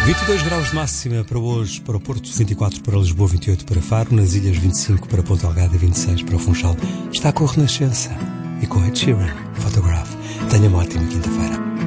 22 graus de máxima para hoje, para o Porto, 24 para Lisboa, 28 para Faro, nas ilhas 25 para Ponta Delgada e 26 para o Funchal. Está com a Renascença e com Ed Sheeran, Photograph. Tenha uma ótima quinta-feira.